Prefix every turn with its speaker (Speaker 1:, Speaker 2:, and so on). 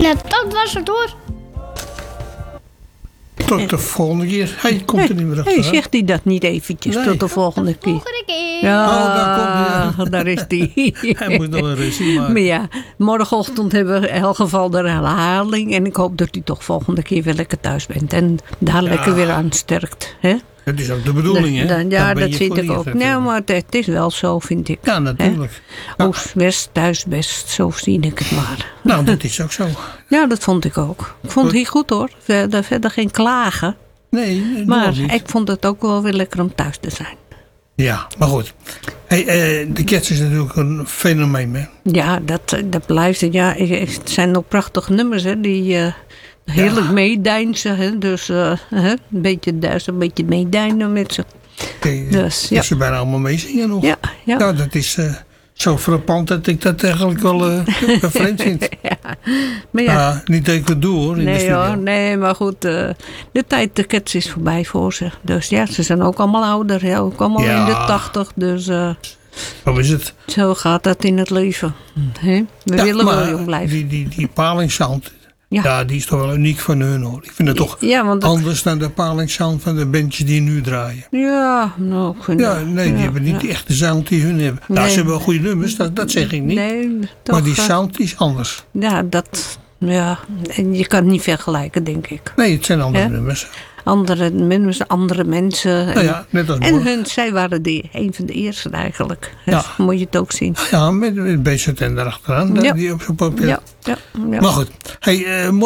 Speaker 1: Nou, dat was het hoor.
Speaker 2: Tot de volgende keer. Hij komt er niet meer achter.
Speaker 3: Zegt hij dat niet eventjes?
Speaker 2: Nee.
Speaker 3: Tot de volgende keer.
Speaker 1: Volgende keer.
Speaker 3: Ja,
Speaker 2: daar komt hij.
Speaker 3: daar is hij.
Speaker 2: Hij moet nog een ruzie maken.
Speaker 3: Maar ja, morgenochtend hebben we in elk geval de herhaling. En ik hoop dat u toch volgende keer weer lekker thuis bent. En daar lekker weer aan sterkt. Hè?
Speaker 2: Dat is ook de bedoeling, hè?
Speaker 3: Ja,
Speaker 2: Daar ben
Speaker 3: dat
Speaker 2: je
Speaker 3: vind
Speaker 2: voor
Speaker 3: ik ook.
Speaker 2: ingezet,
Speaker 3: Nou, maar het is wel zo, vind ik.
Speaker 2: Ja, natuurlijk. Ja.
Speaker 3: Oost, west, thuis, best. Zo zie ik het maar.
Speaker 2: Nou, dat is ook zo.
Speaker 3: Ja, dat vond ik ook. Ik vond het heel goed hoor. Verder geen klagen.
Speaker 2: Nee,
Speaker 3: Maar
Speaker 2: niet.
Speaker 3: ik vond het ook wel weer lekker om thuis te zijn.
Speaker 2: Ja, maar goed. Hey, de Cats is natuurlijk een fenomeen, hè?
Speaker 3: Ja, dat blijft het. Ja, het zijn nog prachtige nummers, hè, die heerlijk meedeinzen. Hè, dus een beetje Duits, een beetje meedijnen met ze. Dus, ja.
Speaker 2: Dat ze bijna allemaal meezingen nog.
Speaker 3: Ja.
Speaker 2: Nou, dat is zo frappant dat ik dat eigenlijk wel vreemd vind.
Speaker 3: Ja. Maar ja.
Speaker 2: Niet dat ik het doe, hoor. In de
Speaker 3: Nee
Speaker 2: studio.
Speaker 3: hoor, nee, maar goed, de tijd de Cats is voorbij voor ze. Dus ja, ze zijn ook allemaal ouder, ja, ook allemaal
Speaker 2: Ja.
Speaker 3: in de 80. Dus
Speaker 2: Zo is het.
Speaker 3: zo gaat dat in het leven. Hè? We willen wel jong blijven.
Speaker 2: Die palingsound,
Speaker 3: Ja.
Speaker 2: die is toch wel uniek van hun, hoor. Ik vind het toch
Speaker 3: Ja, want
Speaker 2: anders dan de palingsound van de bandjes die nu draaien.
Speaker 3: ja, nou, ik vind
Speaker 2: Ja,
Speaker 3: dat-
Speaker 2: nee, die hebben niet die echte sound die hun hebben. Nou,
Speaker 3: Nee.
Speaker 2: ze hebben wel goede nummers, dat zeg ik niet.
Speaker 3: Nee, toch,
Speaker 2: maar die sound is anders.
Speaker 3: ja, en je kan het niet vergelijken, denk ik.
Speaker 2: Nee, het zijn andere
Speaker 3: Ja?
Speaker 2: nummers.
Speaker 3: Andere mensen.
Speaker 2: Nou ja, net als
Speaker 3: En
Speaker 2: morgen.
Speaker 3: zij waren een van de eerste eigenlijk. Dus
Speaker 2: Ja.
Speaker 3: moet je het ook zien.
Speaker 2: Ja, met BZN erachteraan.
Speaker 3: Ja.
Speaker 2: Die op zo'n papier.
Speaker 3: Ja.
Speaker 2: Maar goed, hey,